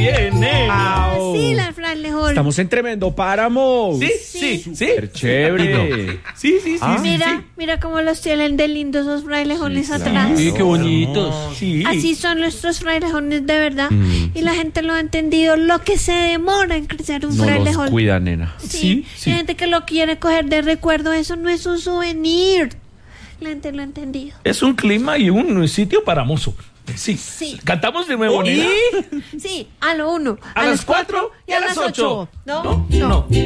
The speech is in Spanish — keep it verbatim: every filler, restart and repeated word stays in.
bien, nena. Sí, las frailejones. Estamos en tremendo páramo. Sí, sí, sí. Súper chévere. Sí, sí, sí, Ah. sí, Mira, sí. mira cómo los tienen de lindos esos frailejones atrás. Sí, qué bonitos. Sí. Así son nuestros frailejones de verdad. Y la gente lo ha entendido. Lo que se demora en crecer un No los frailejón. cuida, nena. Sí, Sí, sí. Hay gente que lo quiere coger de recuerdo. Eso no es un souvenir. La gente lo ha entendido. Es un clima y un sitio para mozo. Sí. Sí. Cantamos de nuevo, ¿Y? nena. Sí, a lo uno, A las cuatro y a las ocho. No, No, no. no.